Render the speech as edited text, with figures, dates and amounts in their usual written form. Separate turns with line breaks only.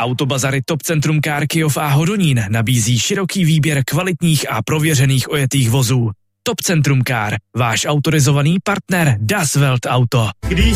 Autobazary Top Centrum Car Kyjov a Hodonín nabízí široký výběr kvalitních a prověřených ojetých vozů. Top Centrum Car, váš autorizovaný partner Das Welt Auto.